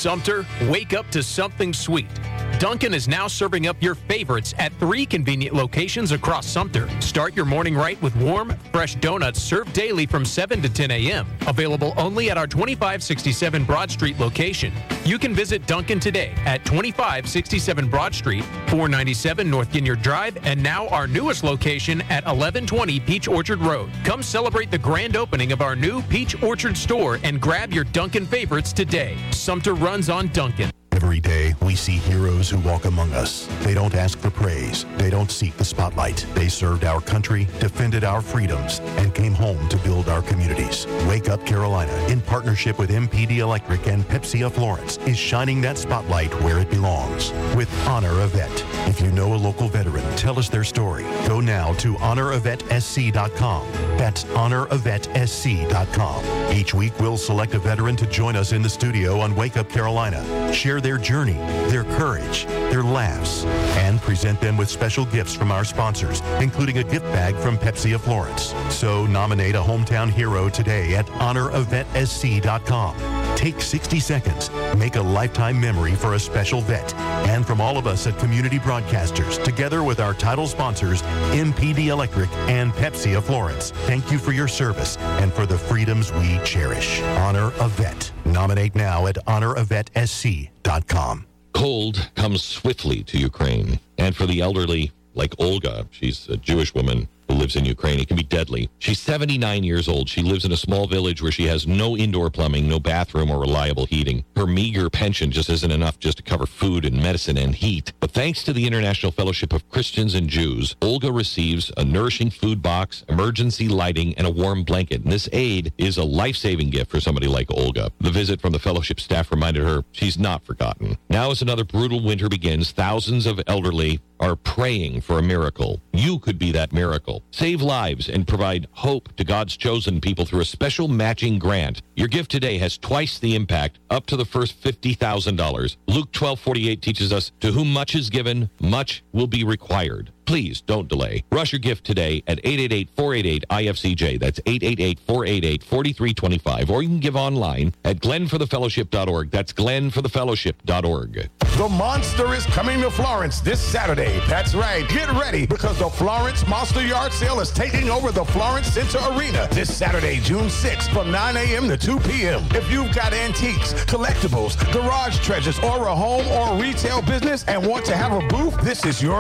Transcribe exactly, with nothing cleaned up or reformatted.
Sumter, wake up to something sweet. Dunkin' is now serving up your favorites at three convenient locations across Sumter. Start your morning right with warm, fresh donuts served daily from seven to ten a.m. Available only at our twenty-five sixty-seven Broad Street location. You can visit Dunkin' today at twenty-five sixty-seven Broad Street, four ninety-seven North Ginyard Drive, and now our newest location at eleven twenty Peach Orchard Road. Come celebrate the grand opening of our new Peach Orchard store and grab your Dunkin' favorites today. Sumter runs on Dunkin'. Every day, we see heroes who walk among us. They don't ask for praise. They don't seek the spotlight. They served our country, defended our freedoms, and came home to build our communities. Wake Up Carolina, in partnership with M P D Electric and Pepsi of Florence, is shining that spotlight where it belongs with Honor a Vet. If you know a local veteran, tell us their story. Go now to honor a vet s c dot com. That's honor a vet s c dot com. Each week, we'll select a veteran to join us in the studio on Wake Up Carolina. Share their journey, their courage, their laughs, and present them with special gifts from our sponsors, including a gift bag from Pepsi of Florence. So nominate a hometown hero today at honor a vet s c dot com. Take sixty seconds, make a lifetime memory for a special vet. And from all of us at Community Broadcasters, together with our title sponsors, M P D Electric and Pepsi of Florence, thank you for your service and for the freedoms we cherish. Honor a Vet. Nominate now at honor a vet s c dot com. Cold comes swiftly to Ukraine. And for the elderly, like Olga, she's a Jewish woman who lives in Ukraine, it can be deadly. She's seventy-nine years old. She lives in a small village where she has no indoor plumbing, no bathroom, or reliable heating. Her meager pension just isn't enough just to cover food and medicine and heat. But thanks to the International Fellowship of Christians and Jews, Olga receives a nourishing food box, emergency lighting, and a warm blanket. And this aid is a life-saving gift for somebody like Olga. The visit from the fellowship staff reminded her she's not forgotten. Now as another brutal winter begins, thousands of elderly are praying for a miracle. You could be that miracle. Save lives and provide hope to God's chosen people through a special matching grant. Your gift today has twice the impact, up to the first fifty thousand dollars. Luke twelve forty-eight teaches us, to whom much is given, much will be required. Please don't delay. Rush your gift today at eight eight eight, four eight eight, I F C J. That's eight eight eight, four eight eight, four three two five. Or you can give online at glenn for the fellowship dot org. That's glenn for the fellowship dot org. The Monster is coming to Florence this Saturday. That's right. Get ready because the Florence Monster Yard Sale is taking over the Florence Center Arena this Saturday, June sixth from nine a.m. to two p.m. If you've got antiques, collectibles, garage treasures, or a home or retail business and want to have a booth, this is your